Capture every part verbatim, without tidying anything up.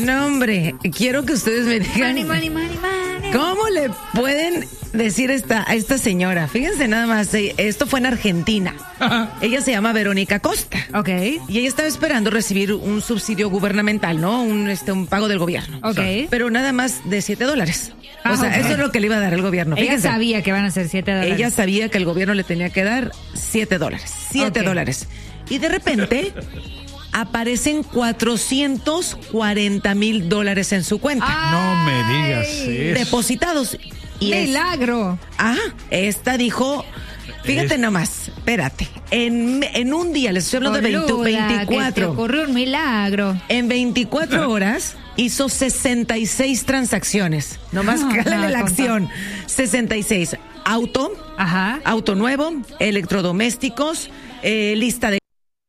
No, hombre, quiero que ustedes me digan. Money, money, money, money. ¿Cómo le pueden decir esta, a esta señora? Fíjense nada más, esto fue en Argentina. Ella se llama Verónica Costa. Ok. Y ella estaba esperando recibir un subsidio gubernamental, ¿no? Un, este, un pago del gobierno. Ok. Pero nada más de siete dólares. Ah, o sea, ok. eso es lo que le iba a dar el gobierno. Ella Fíjense. sabía que van a ser siete dólares. Ella sabía que el gobierno le tenía que dar siete dólares. Siete Ok. dólares. Y de repente aparecen cuatrocientos cuarenta mil dólares en su cuenta. No me digas eso. Depositados. Y es- Milagro. Ah, esta dijo, fíjate Es- nomás, espérate, en, en un día, les estoy hablando de veinte, Boluda, que te veinticuatro, ocurrió un milagro. en veinticuatro horas hizo sesenta y seis transacciones, nomás No, cálale no, la tonta. acción, sesenta y seis, auto, Ajá. auto nuevo, electrodomésticos, eh, lista de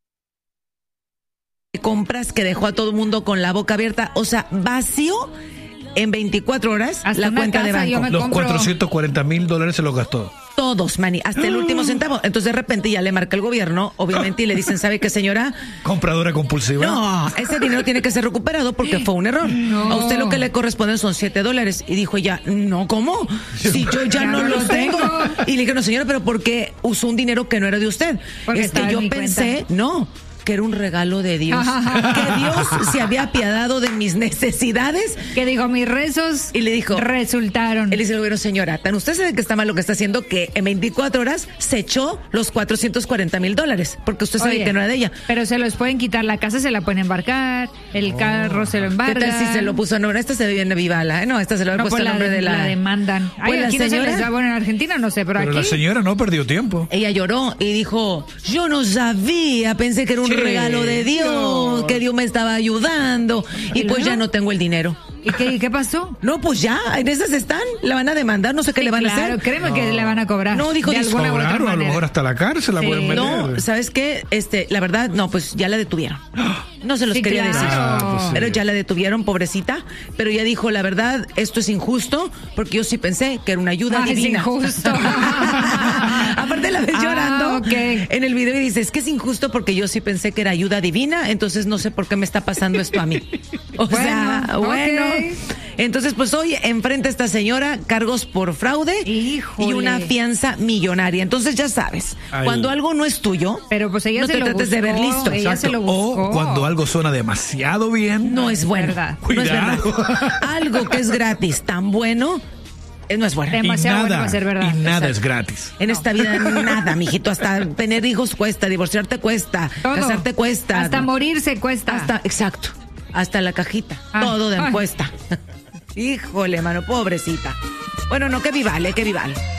compras que dejó a todo el mundo con la boca abierta, o sea, vació en veinticuatro horas Hasta la una cuenta de casa yo banco. me Los compro- cuatrocientos cuarenta mil dólares se los gastó. Todos, Manny, hasta el último centavo. Entonces de repente ya le marca el gobierno, obviamente, y le dicen, ¿sabe qué, señora? Compradora compulsiva. No, ese dinero tiene que ser recuperado porque fue un error. No. A usted lo que le corresponde son siete dólares. Y dijo ella, no, ¿cómo? Si yo ya, Ya no no los lo tengo. tengo. Y le dije, no, señora, pero ¿por qué usó un dinero que no era de usted? Porque es estaba que en yo mi pensé, no, que era un regalo de Dios. Que Dios se había apiadado de mis necesidades. Que dijo, mis rezos Y le dijo, resultaron. Él dice, bueno, señora, tan usted sabe que está mal lo que está haciendo, que en veinticuatro horas se echó los cuatrocientos cuarenta mil dólares, porque usted sabe Oye, que no era de ella. Pero se los pueden quitar, la casa se la pueden embarcar, el carro se lo ¿Qué embargan. tal si se lo puso a nombre? Esta se ve bien Vivala, ¿eh? No, esta se lo había No, puesto pues a la, nombre de la... la demandan. Ay, Pues la aquí no se señora- les da, bueno, en Argentina no sé, pero, Pero aquí... la señora no perdió tiempo. Ella lloró y dijo, yo no sabía, pensé que era un Che, regalo de Dios, Dios. que Dios me estaba ayudando, y ¿Y pues luego? ya no tengo el dinero. ¿Y qué, qué pasó? No, pues ya, en esas están, la van a demandar, no sé qué Sí, le van a claro, hacer. créeme que le van a cobrar. No, dijo, de alguna u otra Cobraron, a lo manera. mejor hasta la cárcel la Sí. pueden meter. No, ¿sabes qué? Este, la verdad, no, pues ya la detuvieron. No se los Sí, quería claro. decir. Ah, pues sí. Pero ya la detuvieron, pobrecita. Pero ella dijo, la verdad, esto es injusto, porque yo sí pensé que era una ayuda Ah, es divina. injusto. Aparte la ves Ah, llorando ok. en el video y dice, es que es injusto porque yo sí pensé que era ayuda divina, entonces no sé por qué me está pasando esto a mí. O Bueno, sea, bueno. ok. Entonces, pues hoy enfrenta a esta señora cargos por fraude Híjole. y una fianza millonaria. Entonces ya sabes, Ay. cuando algo no es tuyo, Pero pues ella no se te lo trates de ver buscó, listo. ella se lo buscó. O cuando algo suena demasiado bien. No es bueno. verdad. No es verdad. Cuidado. Algo que es gratis, tan bueno, eh, no es bueno. Y Demasiado bueno nada, para ser verdad. y nada Exacto. es gratis. En esta vida nada, mijito, hasta tener hijos cuesta, divorciarte cuesta, Todo. casarte cuesta. Hasta morirse cuesta. Hasta, exacto, hasta la cajita, Ah, todo de ay. cuesta. Híjole, mano, pobrecita. Bueno, no, que vivale, que vivale.